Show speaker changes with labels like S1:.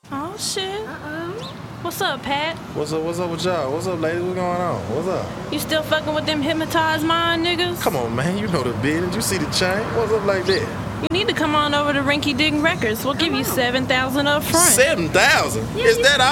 S1: Oh, shit. What's up, Pat?
S2: What's up with y'all? What's up, ladies? What's going on? What's up?
S1: You still fucking with them hypnotized mind niggas?
S2: Come on, man. You know the business. You see the chain. What's up like that?
S1: You need to come on over to Rinky Dink Records. We'll give you $7,000 up front.
S2: 7,000? Is that all?